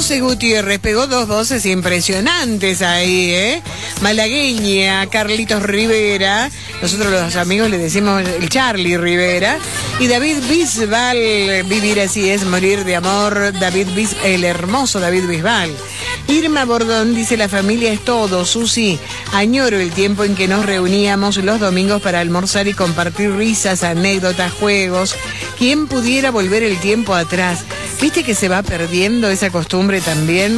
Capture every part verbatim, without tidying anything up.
José Gutiérrez pegó dos voces impresionantes ahí, ¿eh? Malagueña, Carlitos Rivera, nosotros los amigos le decimos el Charlie Rivera, y David Bisbal, vivir así es morir de amor, David Bis, el hermoso David Bisbal. Irma Bordón dice, la familia es todo, Susi, añoro el tiempo en que nos reuníamos los domingos para almorzar y compartir risas, anécdotas, juegos. ¿Quién pudiera volver el tiempo atrás? ¿Viste que se va perdiendo esa costumbre también?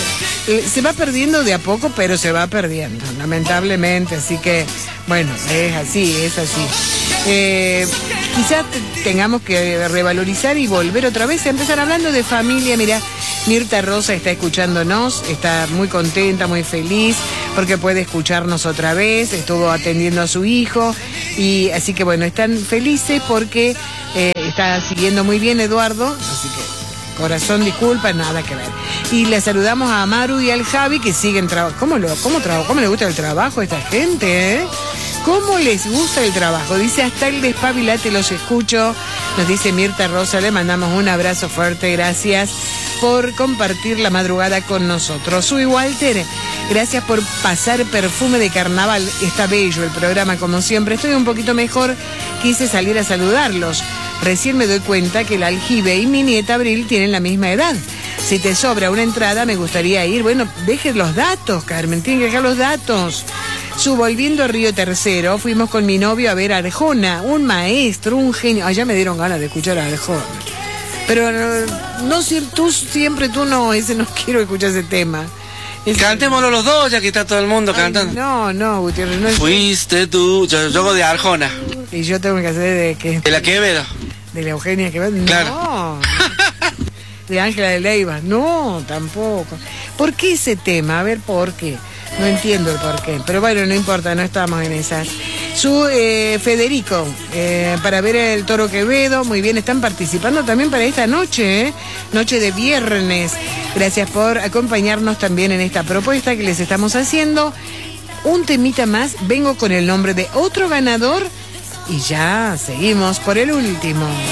Se va perdiendo de a poco, pero se va perdiendo, lamentablemente. Así que, bueno, es así, es así. Eh, quizás tengamos que revalorizar y volver otra vez a empezar hablando de familia. Mira, Mirta Rosa está escuchándonos, está muy contenta, muy feliz, porque puede escucharnos otra vez, estuvo atendiendo a su hijo, y así que bueno, están felices porque eh, está siguiendo muy bien Eduardo, así que corazón, disculpa, nada que ver. Y le saludamos a Amaru y al Javi, que siguen trabajando. ¿Cómo, lo, cómo, traba, ¿Cómo le gusta el trabajo a esta gente, eh? ¿Cómo les gusta el trabajo? Dice, hasta el despabilate los escucho. Nos dice Mirta Rosa, le mandamos un abrazo fuerte, gracias por compartir la madrugada con nosotros. Soy Walter, gracias por pasar perfume de carnaval. Está bello el programa, como siempre. Estoy un poquito mejor, quise salir a saludarlos. Recién me doy cuenta que el aljibe y mi nieta Abril tienen la misma edad. Si te sobra una entrada, me gustaría ir. Bueno, deje los datos, Carmen, tienen que dejar los datos. Su volviendo a Río Tercero, fuimos con mi novio a ver a Arjona, un maestro, un genio. Allá me dieron ganas de escuchar a Arjona. Pero no, no tú siempre, tú no, ese no quiero escuchar ese tema. Ese... Cantémoslo los dos, ya que está todo el mundo Ay, cantando. No, no, Gutiérrez, no es... Fuiste tú, yo, yo hago de Arjona. Y yo tengo que hacer de que... De la Quevedo. De la Eugenia Quevedo. Claro. No. De Ángela de Leiva. No, tampoco. ¿Por qué ese tema? A ver, ¿por qué? No entiendo el por qué. Pero bueno, no importa, no estamos en esas. Su eh, Federico, eh, para ver el Toro Quevedo, muy bien, están participando también para esta noche, ¿eh? Noche de viernes. Gracias por acompañarnos también en esta propuesta que les estamos haciendo. Un temita más, vengo con el nombre de otro ganador y ya seguimos por el último.